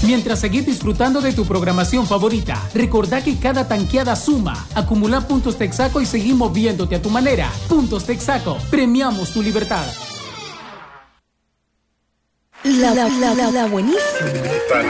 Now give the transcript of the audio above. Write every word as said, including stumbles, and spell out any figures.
mientras seguir disfrutando de tu programación favorita. Recordá que cada tanqueada suma. Acumula puntos Texaco y seguir moviéndote a tu manera. Puntos Texaco. Premiamos tu libertad. La, la, la, la, la buenísima.